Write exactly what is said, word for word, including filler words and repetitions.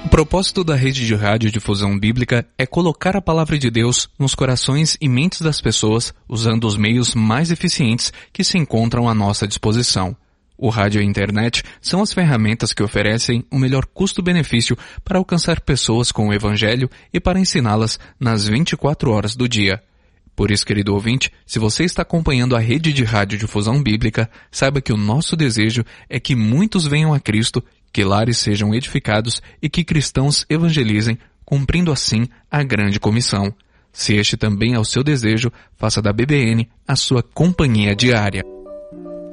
O propósito da rede de radiodifusão bíblica é colocar a palavra de Deus nos corações e mentes das pessoas usando os meios mais eficientes que se encontram à nossa disposição. O rádio e a internet são as ferramentas que oferecem o melhor custo-benefício para alcançar pessoas com o Evangelho e para ensiná-las nas vinte e quatro horas do dia. Por isso, querido ouvinte, se você está acompanhando a rede de radiodifusão bíblica, saiba que o nosso desejo é que muitos venham a Cristo, que lares sejam edificados e que cristãos evangelizem, cumprindo assim a grande comissão. Se este também é o seu desejo, faça da B B N a sua companhia diária.